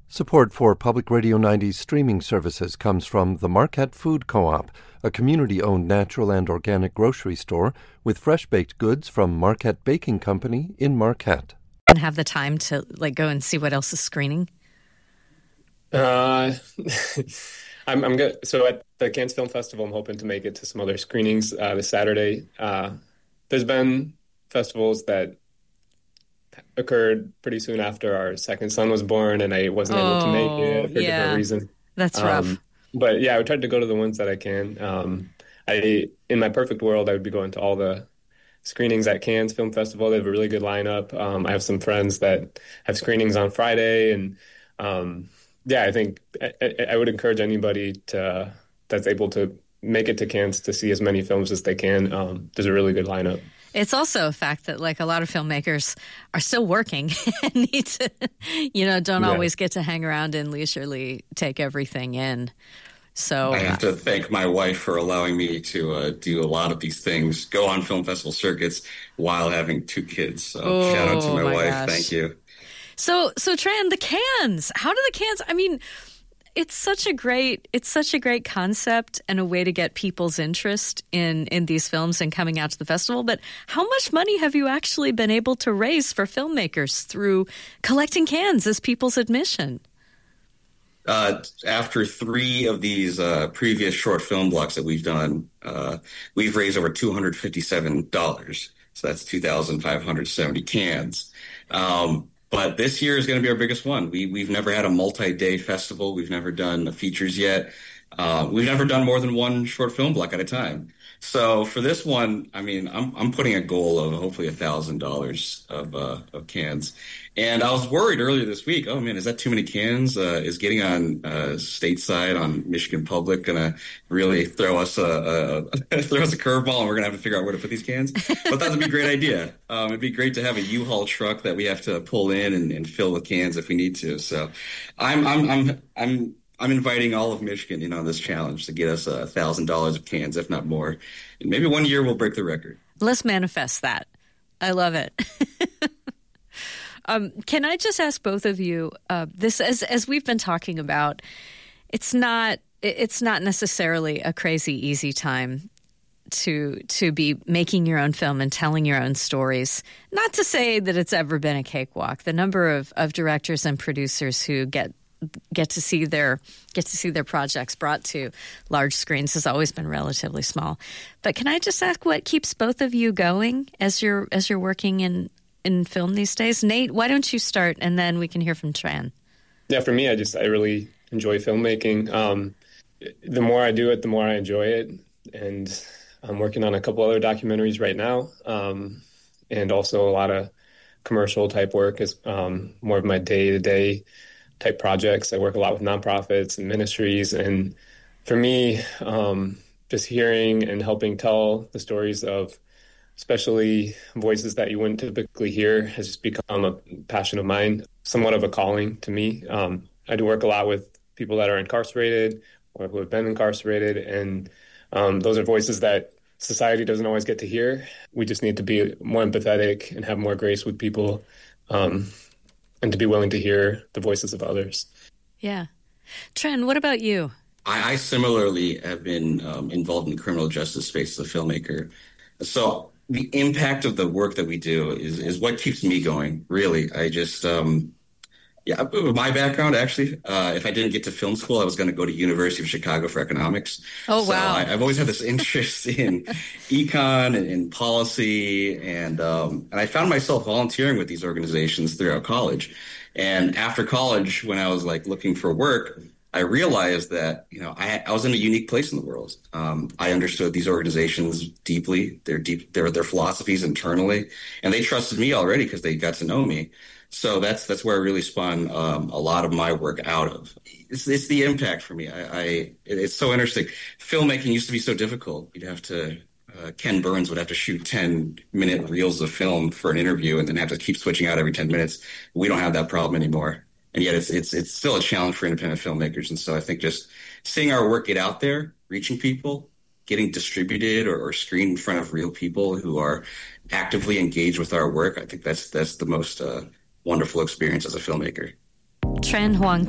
Support for Public Radio 90's streaming services comes from the Marquette Food Co-op, a community-owned natural and organic grocery store with fresh-baked goods from Marquette Baking Company in Marquette. And have the time to go and see what else is screening? I'm good. So at the Cannes Film Festival, I'm hoping to make it to some other screenings this Saturday. There's been festivals that occurred pretty soon after our second son was born, and I wasn't able to make it for different reasons. That's rough. But yeah, I tried to go to the ones that I can. In my perfect world, I would be going to all the screenings at Cannes Film Festival. They have a really good lineup. I have some friends that have screenings on Friday, and I think I would encourage anybody that's able to make it to Cannes to see as many films as they can. There's a really good lineup. It's also a fact that a lot of filmmakers are still working and need to, don't always get to hang around and leisurely take everything in. So I have to thank my wife for allowing me to do a lot of these things, go on film festival circuits while having two kids. So shout out to my wife. Gosh. Thank you. So Tran, the Cannes, how do the Cannes, it's such a great concept and a way to get people's interest in these films and coming out to the festival. But how much money have you actually been able to raise for filmmakers through collecting cans as people's admission? After 3 of these previous short film blocks that we've done, we've raised over $257. So that's 2,570 cans. But this year is going to be our biggest one. We've never had a multi-day festival. We've never done features yet. We've never done more than one short film block at a time. So for this one, I'm putting a goal of hopefully $1,000 of cans. And I was worried earlier this week. Oh man, is that too many cans? Is getting on stateside on Michigan Public gonna really throw us a curveball, and we're gonna have to figure out where to put these cans? But that would be a great idea. It'd be great to have a U-Haul truck that we have to pull in and fill with cans if we need to. So I'm inviting all of Michigan in on this challenge to get us $1,000 of cans, if not more. And maybe one year we'll break the record. Let's manifest that. I love it. Can I just ask both of you, this as we've been talking about, it's not necessarily a crazy easy time to be making your own film and telling your own stories. Not to say that it's ever been a cakewalk. The number of directors and producers who get to see their projects brought to large screens has always been relatively small. But can I just ask what keeps both of you going as you're working in film these days? Nate, why don't you start, and then we can hear from Tran. Yeah, for me, I really enjoy filmmaking. The more I do it, the more I enjoy it. And I'm working on a couple other documentaries right now, and also a lot of commercial type work is more of my day-to-day type projects. I work a lot with nonprofits and ministries. And for me, just hearing and helping tell the stories of especially voices that you wouldn't typically hear has just become a passion of mine, somewhat of a calling to me. I do work a lot with people that are incarcerated or who have been incarcerated, and those are voices that society doesn't always get to hear. We just need to be more empathetic and have more grace with people, and to be willing to hear the voices of others. Yeah. Tran, what about you? I similarly have been involved in the criminal justice space as a filmmaker. So the impact of the work that we do is what keeps me going, really. I just, my background, actually, if I didn't get to film school, I was going to go to University of Chicago for economics. Oh, wow. So I've always had this interest in econ and in policy, and I found myself volunteering with these organizations throughout college. And after college, when I was looking for work, I realized that, I was in a unique place in the world. I understood these organizations deeply, their philosophies internally, and they trusted me already because they got to know me. So that's where I really spun a lot of my work out of. It's the impact for me. It's so interesting. Filmmaking used to be so difficult. You'd have to, Ken Burns would have to shoot 10-minute reels of film for an interview and then have to keep switching out every 10 minutes. We don't have that problem anymore. And yet it's still a challenge for independent filmmakers. And so I think just seeing our work get out there, reaching people, getting distributed or screened in front of real people who are actively engaged with our work, I think that's the most wonderful experience as a filmmaker. Tran Hoang